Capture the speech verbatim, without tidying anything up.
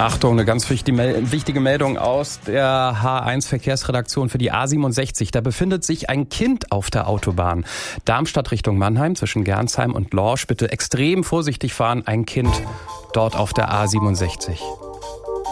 Achtung, eine ganz wichtige Meldung aus der H eins Verkehrsredaktion für die A siebenundsechzig. Da befindet sich ein Kind auf der Autobahn. Darmstadt Richtung Mannheim zwischen Gernsheim und Lorsch. Bitte extrem vorsichtig fahren. Ein Kind dort auf der A siebenundsechzig.